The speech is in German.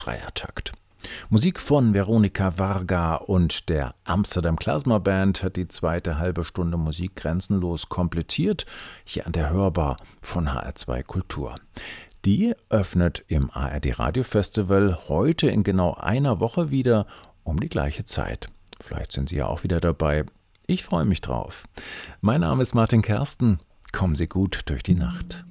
freier Takt. Musik von Veronika Varga und der Amsterdam Klezmer Band hat die zweite halbe Stunde Musik grenzenlos komplettiert, hier an der Hörbar von HR2 Kultur. Die öffnet im ARD Radio Festival heute in genau einer Woche wieder um die gleiche Zeit. Vielleicht sind Sie ja auch wieder dabei. Ich freue mich drauf. Mein Name ist Martin Kersten. Kommen Sie gut durch die Nacht.